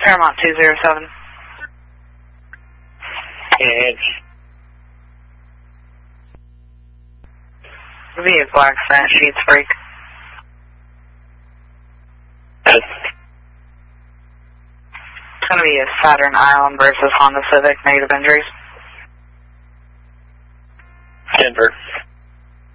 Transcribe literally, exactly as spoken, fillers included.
Paramount two zero seven. It's Vehicle accident, sheets break. it's It's going to be a Saturn Island versus Honda Civic, negative injuries. Denver.